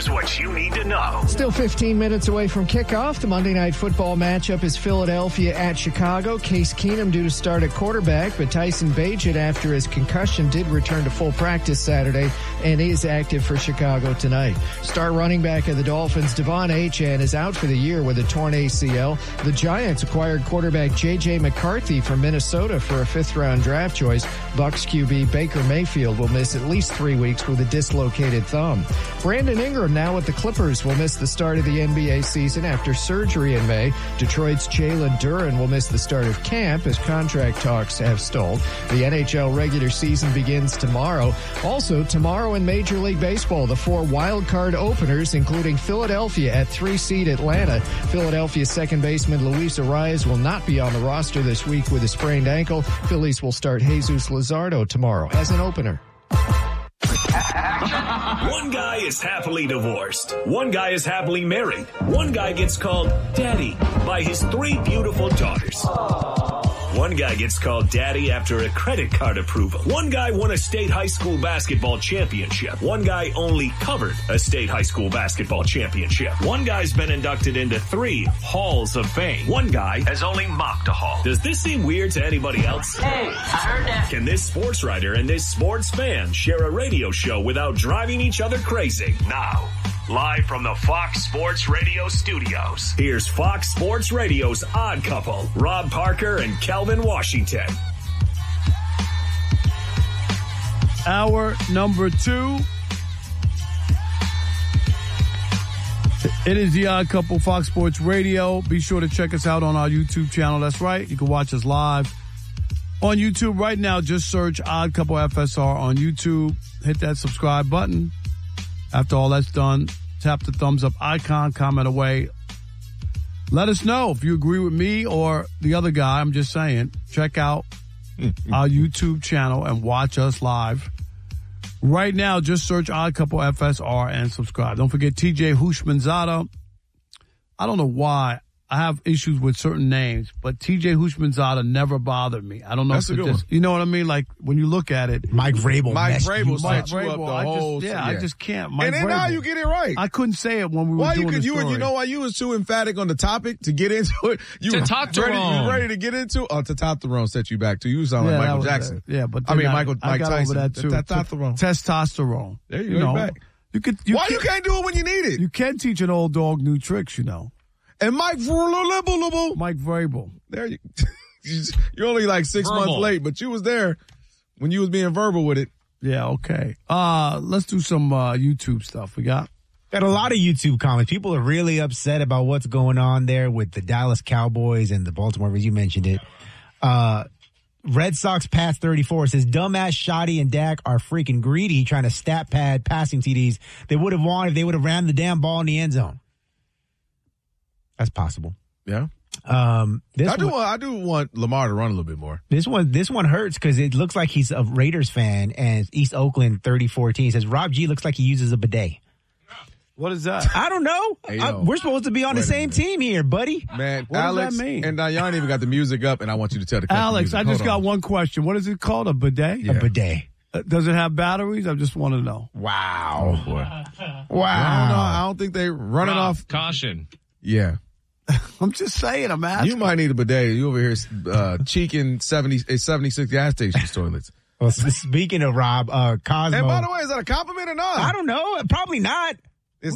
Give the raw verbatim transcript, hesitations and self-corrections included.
Here's what you need to know. Still fifteen minutes away from kickoff. The Monday Night Football matchup is Philadelphia at Chicago. Case Keenum due to start at quarterback, but Tyson Bagent, after his concussion, did return to full practice Saturday and is active for Chicago tonight. Star running back of the Dolphins, Devon Achane, is out for the year with a torn A C L. The Giants acquired quarterback J J McCarthy from Minnesota for a fifth-round draft choice. Bucs Q B Baker Mayfield will miss at least three weeks with a dislocated thumb. Brandon Ingram, now with the Clippers, will miss the start of the N B A season after surgery in May. Detroit's Jalen Duren will miss the start of camp as contract talks have stalled. The N H L regular season begins tomorrow. Also, tomorrow in Major League Baseball, the four wild card openers, including Philadelphia at three seed Atlanta. Philadelphia second baseman Luis Arias will not be on the roster this week with a sprained ankle. Phillies will start Jesus Luzardo tomorrow as an opener. One guy is happily divorced. One guy is happily married. One guy gets called daddy by his three beautiful daughters. One guy gets called daddy after a credit card approval. One guy won a state high school basketball championship. One guy only covered a state high school basketball championship. One guy's been inducted into three halls of fame. One guy has only mocked a hall. Does this seem weird to anybody else? Hey, I heard that. Can this sports writer and this sports fan share a radio show without driving each other crazy? Now, live from the Fox Sports Radio studios, here's Fox Sports Radio's Odd Couple, Rob Parker and Kelvin Washington. Hour number two. It is the Odd Couple, Fox Sports Radio. Be sure to check us out on our YouTube channel. That's right. You can watch us live on YouTube right now. Just search Odd Couple F S R on YouTube. Hit that subscribe button. After all that's done, tap the thumbs up icon, comment away. Let us know if you agree with me or the other guy. I'm just saying, check out our YouTube channel and watch us live. Right now, just search Odd Couple F S R and subscribe. Don't forget T J Houshmandzadeh. I don't know why I have issues with certain names, but T J Houshmandzadeh never bothered me. I don't know. That's if a it good just, one. You know what I mean? Like when you look at it, Mike Vrabel. Mike Vrabel Mike set you up Vrabel, the I whole. just, yeah, yeah, I just can't. Mike and then Vrabel. now you get it right. I couldn't say it when we were Why doing you could the you story. you know why you was too emphatic on the topic to get into it? You To were top ready, Tyrone. you ready to get into? Oh, to top Tyrone set you back too. You sound Yeah, like that Michael was Jackson. it. Yeah, but I mean then Michael I Mike got Tyson. over that too. Testosterone. Testosterone. There you you go. know, Back. you could. You Why can, you can't do it when you need it? You can teach an old dog new tricks. You know, And Mike Vrabel. Mike Vrabel. There you. You're only like six Verbal. months late, but you was there when you was being verbal with it. Yeah. Okay. Uh, let's do some uh, YouTube stuff. We got. Got a lot of YouTube comments. People are really upset about what's going on there with the Dallas Cowboys and the Baltimore Ravens. You mentioned it. Uh, Red Sox Pats thirty-four says, dumbass Shoddy and Dak are freaking greedy trying to stat pad passing T Ds. They would have won if they would have ran the damn ball in the end zone. That's possible. Yeah. Um, this I do one, want I do want Lamar to run a little bit more. This one, this one hurts because it looks like he's a Raiders fan, and East Oakland thirty fourteen says Rob G looks like he uses a bidet. What is that? I don't know. Hey, I, yo. we're supposed to be on the Wait a same minute. team here, buddy. Man, What does Alex that mean? and Diane even got the music up, and I want you to tell the cut the Alex, music. I just Hold got on. one question. What is it called? A bidet? Yeah. A bidet. Uh, does it have batteries? I just want to know. Wow. Oh boy. Wow. I don't know. I don't think they running Rob, off. caution. Yeah. I'm just saying. I'm asking. You might need a bidet. You over here uh, cheeking seventy, seventy-six gas stations toilets. Well, s- speaking of Rob, uh, Cosmo. And by the way, is that a compliment or not? I don't know. Probably not.